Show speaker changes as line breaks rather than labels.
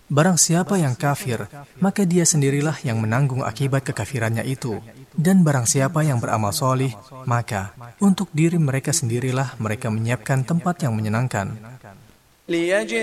Barang siapa yang kafir, maka dia sendirilah yang menanggung akibat kekafirannya itu. Dan barang siapa yang beramal solih, maka untuk diri mereka sendirilah mereka menyiapkan tempat yang menyenangkan.